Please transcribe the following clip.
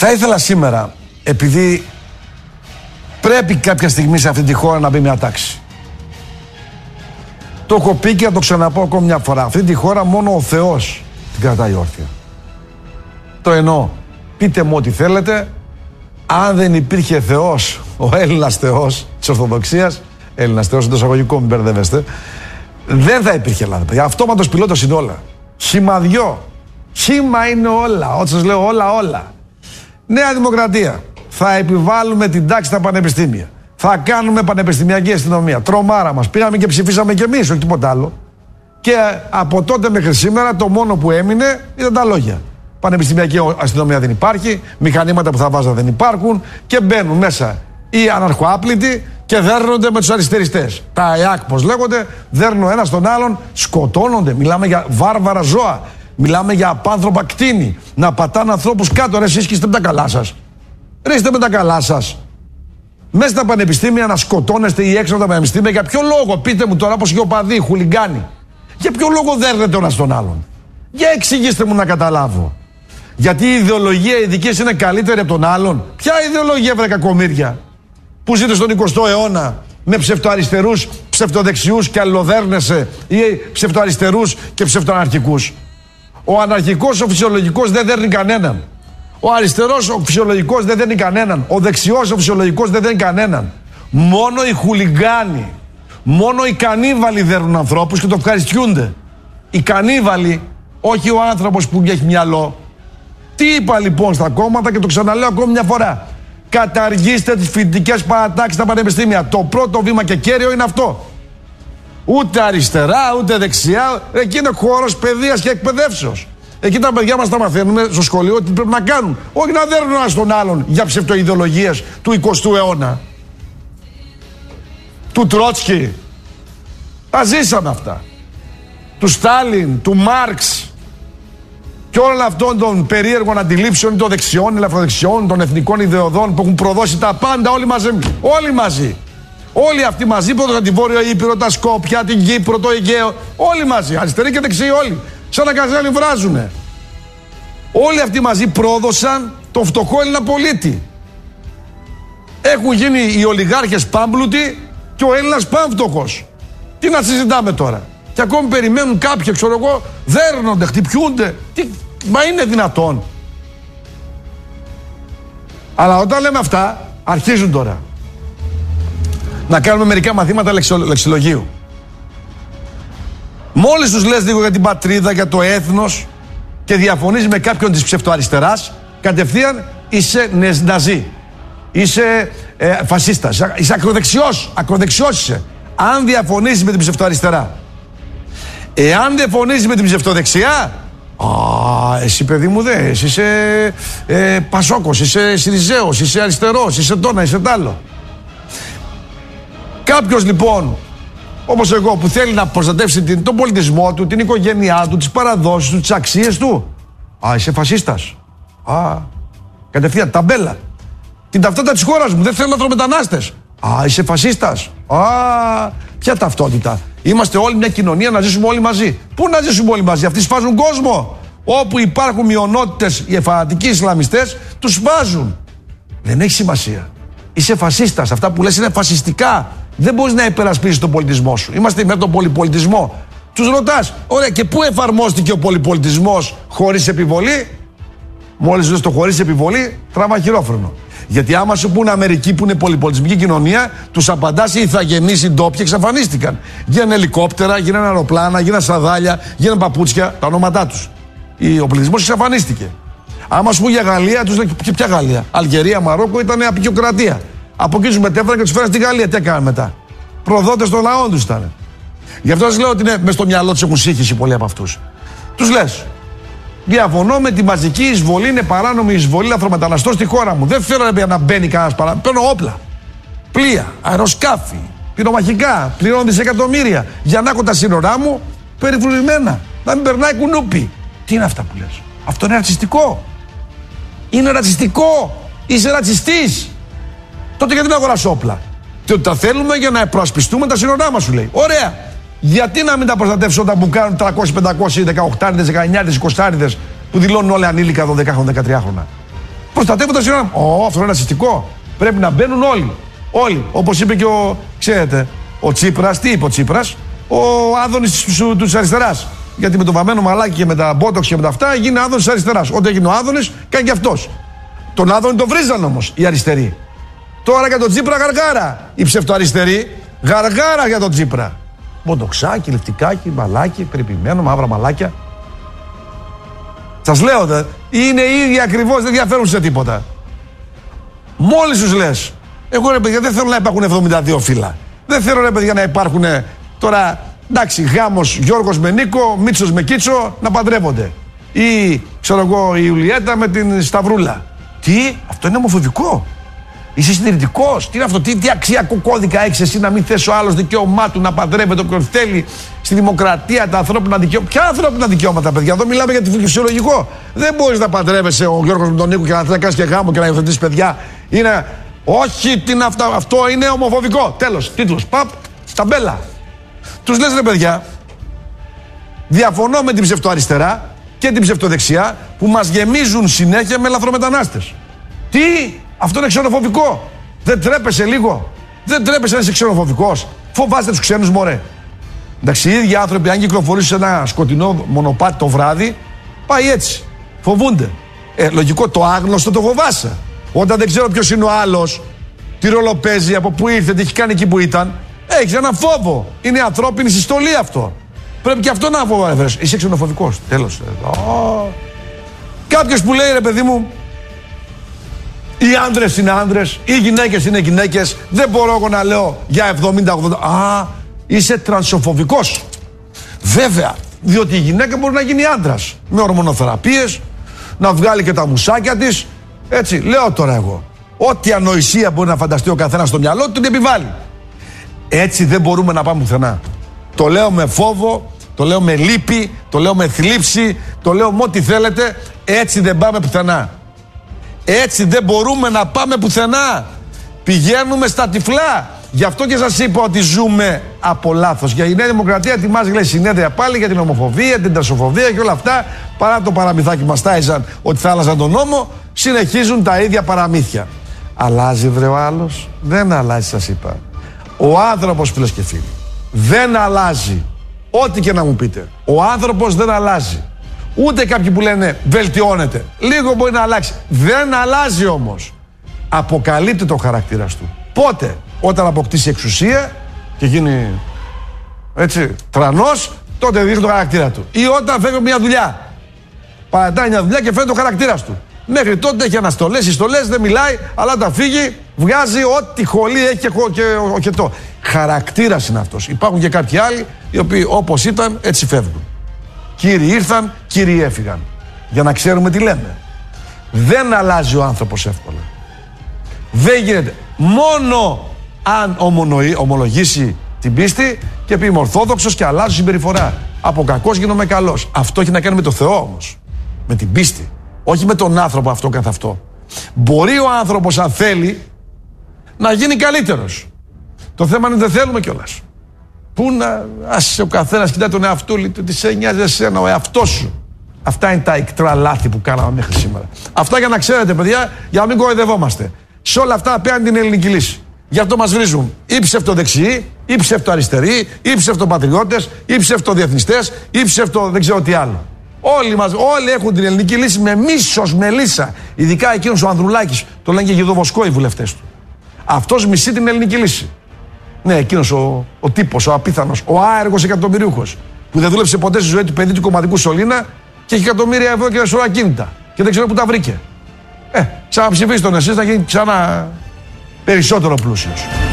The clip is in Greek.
Θα ήθελα σήμερα, επειδή πρέπει κάποια στιγμή σε αυτή τη χώρα να μπει μια τάξη. Το έχω πει και θα το ξαναπώ ακόμη μια φορά. Αυτή τη χώρα μόνο ο Θεός την κρατάει όρθια. Το εννοώ. Πείτε μου ό,τι θέλετε. Αν δεν υπήρχε Θεός, ο Έλληνας Θεός της Ορθοδοξίας, Έλληνας Θεός εντός αγωγικών, μην μπερδεύεστε, δεν θα υπήρχε Ελλάδα. Για αυτόματος πιλότος είναι όλα. Χυμαδιό. Χύμα είναι όλα. Ό,τι σας λέω, όλα. Νέα Δημοκρατία. Θα επιβάλλουμε την τάξη στα πανεπιστήμια. Θα κάνουμε πανεπιστημιακή αστυνομία. Τρομάρα μας. Πήγαμε και ψηφίσαμε κι εμείς, όχι τίποτα άλλο. Και από τότε μέχρι σήμερα το μόνο που έμεινε ήταν τα λόγια. Πανεπιστημιακή αστυνομία δεν υπάρχει, μηχανήματα που θα βάζα δεν υπάρχουν και μπαίνουν μέσα οι αναρχοάπλητοι και δέρνονται με τους αριστεριστές. Τα ΕΑΚ, πώς λέγονται, δέρνουν ένα τον άλλον, σκοτώνονται. Μιλάμε για βάρβαρα ζώα. Μιλάμε για απάνθρωπα κτήνη. Να πατάνε ανθρώπους κάτω. Ρε, εσείς είστε με τα καλά σας. Ρε, είστε με τα καλά σας. Μέσα στα πανεπιστήμια να σκοτώνεστε ή έξω από τα πανεπιστήμια. Για ποιο λόγο, πείτε μου τώρα, πως οι οπαδοί, χουλιγκάνοι. Για ποιο λόγο δέρνετε ο ένας τον άλλον. Για εξηγήστε μου να καταλάβω. Γιατί η ιδεολογία η δική είναι καλύτερη από τον άλλον. Ποια ιδεολογία, βρε κακομοίρια, που ζείτε στον 20ο αιώνα με ψευτοαριστερούς, ψευτοδεξιούς και αλλοδέρνεσαι ή ψευτοαριστερούς και ψευτοαναρχικούς. Ο αναρχικός, ο φυσιολογικός δεν δέρνει κανέναν. Ο αριστερός, ο φυσιολογικός δεν δέρνει κανέναν. Ο δεξιός, ο φυσιολογικός δεν δέρνει κανέναν. Μόνο οι χουλιγκάνοι, μόνο οι κανίβαλοι δέρνουν ανθρώπους και το ευχαριστιούνται. Οι κανίβαλοι, όχι ο άνθρωπος που έχει μυαλό. Τι είπα λοιπόν στα κόμματα και το ξαναλέω ακόμη μια φορά. Καταργήστε τις φοιτητικές παρατάξεις στα πανεπιστήμια. Το πρώτο βήμα και κέριο είναι αυτό. Ούτε αριστερά, ούτε δεξιά. Εκεί είναι χώρος παιδείας και εκπαιδεύσεως. Εκεί τα παιδιά μας τα μαθαίνουμε στο σχολείο τι πρέπει να κάνουν. Όχι να δέρνουν ένας τον άλλον για ψευτοειδεολογίες του 20ου αιώνα. Του Τρότσκι. Τα ζήσαμε αυτά. Του Στάλιν, του Μάρξ. Και όλων αυτών των περίεργων αντιλήψεων των δεξιών, ελαφροδεξιών, των εθνικών ιδεωδών που έχουν προδώσει τα πάντα όλοι μαζί. Όλοι μαζί. Όλοι αυτοί μαζί πρόδωσαν τη Βόρειο Ήπειρο, τα Σκόπια, την Κύπρο, το Αιγαίο. Όλοι μαζί. Αριστεροί και δεξιοί όλοι. Σαν να καζέλι βράζουνε. Όλοι αυτοί μαζί πρόδωσαν τον φτωχό Έλληνα πολίτη. Έχουν γίνει οι ολιγάρχες πάμπλουτοι και ο Έλληνας πάμφτωχος. Τι να συζητάμε τώρα. Και ακόμη περιμένουν κάποιοι, ξέρω εγώ, δέρνονται, χτυπιούνται. Μα είναι δυνατόν. Αλλά όταν λέμε αυτά, αρχίζουν τώρα. Να κάνουμε μερικά μαθήματα λεξιλογίου. Μόλις τους λες λίγο για την πατρίδα, για το έθνος και διαφωνείς με κάποιον της ψευτοαριστεράς, κατευθείαν είσαι ναζί. Είσαι φασίστας. Είσαι ακροδεξιός. Ακροδεξιός είσαι. Αν διαφωνήσεις με την ψευτοαριστερά. Εάν διαφωνήσεις με την ψευτοδεξιά, εσύ παιδί μου εσύ είσαι Πασόκος, είσαι Συριζέος, είσαι αριστερός, είσαι τόνα, είσαι τάλο. Κάποιος λοιπόν, όπως εγώ, που θέλει να προστατεύσει τον πολιτισμό του, την οικογένειά του, τις παραδόσεις του, τις αξίες του, είσαι φασίστας. Κατευθείαν, ταμπέλα. Την ταυτότητα της χώρας μου, δεν θέλω λαθρομετανάστες. Είσαι φασίστας. Ποια ταυτότητα. Είμαστε όλοι μια κοινωνία να ζήσουμε όλοι μαζί. Πού να ζήσουμε όλοι μαζί, αυτοί σφάζουν κόσμο. Όπου υπάρχουν μειονότητες, οι φανατικοί Ισλαμιστές, τους σφάζουν. Δεν έχει σημασία. Είσαι φασίστας. Αυτά που λες είναι φασιστικά. Δεν μπορείς να υπερασπίσεις τον πολιτισμό σου. Είμαστε με τον πολυπολιτισμό. Τους ρωτάς, ωραία, και πού εφαρμόστηκε ο πολυπολιτισμός χωρίς επιβολή. Μόλις λες το χωρίς επιβολή, τραβά χειρόφρενο. Γιατί άμα σου πούνε Αμερική που είναι πολυπολιτισμική κοινωνία, τους απαντάς οι ηθαγενείς, οι ντόπιοι εξαφανίστηκαν. Γίνανε ελικόπτερα, γίνανε αεροπλάνα, γίνανε σαδάλια, γίνανε παπούτσια, τα ονόματά τους. Ο πολιτισμός εξαφανίστηκε. Άμα σου πούνε για Γαλλία, τους λένε ποια Γαλλία. Αλγερία, Μαρόκο ήταν απεικιοκρατία. Από εκεί τους μετέφεραν και τους φέραν στη Γαλλία. Τι έκαναν μετά. Προδότες των λαών τους ήταν. Γι' αυτό σας λέω ότι είναι μες στο μυαλό τους έχουν σύγχυση πολλοί από αυτούς. Τους λες. Διαφωνώ με τη μαζική εισβολή, είναι παράνομη εισβολή λαθρομεταναστών στη χώρα μου. Δεν θέλω να μπαίνει κανένας παράνομο. Παίρνω όπλα, πλοία, αεροσκάφη, πυρομαχικά, πληρώνω δισεκατομμύρια για να έχω τα σύνορά μου περιφρουρημένα. Να μην περνάει κουνούπι. Τι είναι αυτά που λες. Αυτό είναι ρατσιστικό. Είναι ρατσιστικό. Είσαι ρατσιστής. Τότε γιατί να αγοράσω όπλα. Διότι τα θέλουμε για να προασπιστούμε τα σύνορά μας, σου λέει. Ωραία. Γιατί να μην τα προστατεύσω όταν μου κάνουν 300-500, 18, 19, 20 που δηλώνουν όλα ανήλικα 12-13 χρόνια. Προστατεύοντας έναν. Αυτό είναι ρατσιστικό. Πρέπει να μπαίνουν όλοι. Όλοι. Όπως είπε και ξέρετε, ο Τσίπρας. Τι είπε ο Τσίπρας? Ο Άδωνης της αριστεράς. Γιατί με το βαμμένο μαλάκι και με τα μπότοξ και με τα αυτά γίνει Άδωνης της αριστεράς. Ό,τι έγινε ο Άδωνης, κάνει και αυτός. Τον Άδωνη τον βρίζαν όμως οι αριστεροί. Τώρα για τον Τσίπρα γαργάρα. Οι ψευτοαριστεροί γαργάρα για τον Τσίπρα. Μποτοξάκι, λεφτικάκι, μαλάκι, περιποιημένο, μαύρα μαλάκια. Σας λέω, είναι οι ίδιοι ακριβώς, δεν διαφέρουν σε τίποτα. Μόλις τους λες, εγώ ρε παιδιά δεν θέλω να υπάρχουν 72 φύλλα. Δεν θέλω ρε παιδιά να υπάρχουν τώρα, εντάξει, γάμος Γιώργος με Νίκο, Μίτσος με Κίτσο να παντρεύονται. Ή, ξέρω εγώ, η Ιουλιέτα με την Σταυρούλα. Τι, αυτό είναι ομοφοβικό. Είσαι συντηρητικός. Τι είναι αυτό, τι αξιακό κώδικα έχεις εσύ να μην θες ο άλλος δικαίωμά του να παντρεύεται όποιον θέλει στη δημοκρατία, τα ανθρώπινα δικαιώματα. Ποια ανθρώπινα δικαιώματα, παιδιά, εδώ μιλάμε για τη φυσιολογικό. Δεν μπορείς να παντρεύεσαι ο Γιώργος με τον Νίκο και να θέλει να κάνεις και γάμο και να υιοθετήσεις παιδιά. Είναι. Όχι, τι είναι αυτά, αυτό είναι ομοφοβικό. Τέλος, τίτλος, παπ, ταμπέλα. Τους λες ρε παιδιά, διαφωνώ με την ψευτοαριστερά και την ψευτοδεξιά που μας γεμίζουν συνέχεια με λαθρομετανάστες. Τι, αυτό είναι ξενοφοβικό. Δεν τρέπεσαι λίγο? Δεν τρέπεσαι να είσαι ξενοφοβικός? Φοβάστε τους ξένους, μωρέ? Εντάξει, οι ίδιοι άνθρωποι, αν κυκλοφορήσουν σε ένα σκοτεινό μονοπάτι το βράδυ, πάει έτσι. Φοβούνται. Λογικό, το άγνωστο το φοβάσαι. Όταν δεν ξέρω ποιος είναι ο άλλος, τι ρόλο παίζει, από πού ήρθε, τι έχει κάνει εκεί που ήταν, έχεις ένα φόβο. Είναι ανθρώπινη συστολή αυτό. Πρέπει και αυτό να φοβάσαι. Είσαι ξενοφοβικός. Τέλος. Κάποιος που λέει ρε παιδί μου, οι άντρες είναι άντρες, οι γυναίκες είναι γυναίκες, δεν μπορώ εγώ να λέω για 70-80. Είσαι τρανσοφοβικός. Βέβαια, διότι η γυναίκα μπορεί να γίνει άντρας με ορμονοθεραπείες, να βγάλει και τα μουσάκια της. Έτσι, λέω τώρα εγώ. Ό,τι ανοησία μπορεί να φανταστεί ο καθένας στο μυαλό του, την επιβάλλει. Έτσι δεν μπορούμε να πάμε πουθενά. Το λέω με φόβο, το λέω με λύπη, το λέω με θλίψη, το λέω με ό,τι θέλετε. Έτσι δεν πάμε πουθενά. Έτσι δεν μπορούμε να πάμε πουθενά. Πηγαίνουμε στα τυφλά. Γι' αυτό και σας είπα ότι ζούμε από λάθος. Για η Νέα Δημοκρατία ετοιμάζει, λέει, συνέδρια πάλι για την ομοφοβία, την τρασοφοβία και όλα αυτά. Παρά το παραμυθάκι μας τάιζαν ότι θα άλλαζαν τον νόμο, συνεχίζουν τα ίδια παραμύθια. Αλλάζει βρε ο άλλος? Δεν αλλάζει, σας είπα. Ο άνθρωπος, φίλες και φίλοι, δεν αλλάζει. Ό,τι και να μου πείτε. Ο άνθρωπος δεν αλλάζει. Ούτε κάποιοι που λένε βελτιώνεται. Λίγο μπορεί να αλλάξει. Δεν αλλάζει όμως. Αποκαλύπτει το χαρακτήρα του. Πότε? Όταν αποκτήσει εξουσία και γίνει έτσι τρανός, τότε δείχνει το χαρακτήρα του. Ή όταν φεύγει μια δουλειά. Παρατάει μια δουλειά και φέρνει το χαρακτήρα του. Μέχρι τότε έχει αναστολές, ιστολές, δεν μιλάει, αλλά όταν φύγει βγάζει ό,τι χολή έχει και οχετό. Χαρακτήρας είναι αυτός. Υπάρχουν και κάποιοι άλλοι οι οποίοι όπως ήταν έτσι φεύγουν. Κύριοι ήρθαν, κύριοι έφυγαν. Για να ξέρουμε τι λέμε. Δεν αλλάζει ο άνθρωπος εύκολα. Δεν γίνεται. Μόνο αν ομολογήσει την πίστη και πει είμαι ορθόδοξος και αλλάζω συμπεριφορά. Από κακός γίνομαι καλός. Αυτό έχει να κάνει με το Θεό όμως. Με την πίστη. Όχι με τον άνθρωπο αυτό καθ' αυτό. Μπορεί ο άνθρωπος, αν θέλει, να γίνει καλύτερος. Το θέμα είναι δεν θέλουμε κιόλας. Πού να. Άσε ο καθένας κοιτάει τον εαυτό του, τι σε νοιάζει εσένα, ο εαυτός σου. Αυτά είναι τα ικτρά λάθη που κάναμε μέχρι σήμερα. Αυτά για να ξέρετε, παιδιά, για να μην κοροϊδευόμαστε. Σε όλα αυτά απέναντι την ελληνική λύση. Γι' αυτό μας βρίζουν ή ψευτοδεξιοί, ή ψευτοαριστεροί, ή ψευτοπατριώτες, ή ψευτοδιεθνιστές, ή ψευτο δεν ξέρω τι άλλο. Όλοι έχουν την ελληνική λύση με μίσος, με λύσα. Ειδικά εκείνος ο Ανδρουλάκης, το λένε και γεδοβοσκό οι βουλευτές του. Αυτός μισεί την ελληνική λύση. Ναι, εκείνος ο τύπος, ο απίθανος, ο άεργος εκατομμυριούχος, που δεν δούλεψε ποτέ στη ζωή του παιδί του κομματικού σωλήνα και έχει εκατομμύρια ευρώ και σωρακίνητα. Και δεν ξέρω πού τα βρήκε. Ξαναψηφίστε τον εσείς, θα γίνει ξανά περισσότερο πλούσιος.